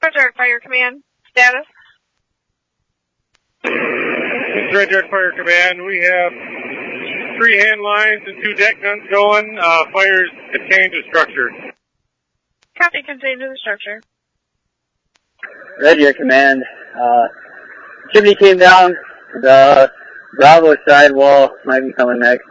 Red Dark Fire Command. Status? Red Dark Fire Command, we have 3 hand lines and 2 deck guns going. Fires contained to structure. Copy, contained to the structure. Red Deer Command, chimney came down, the Bravo sidewall might be coming next.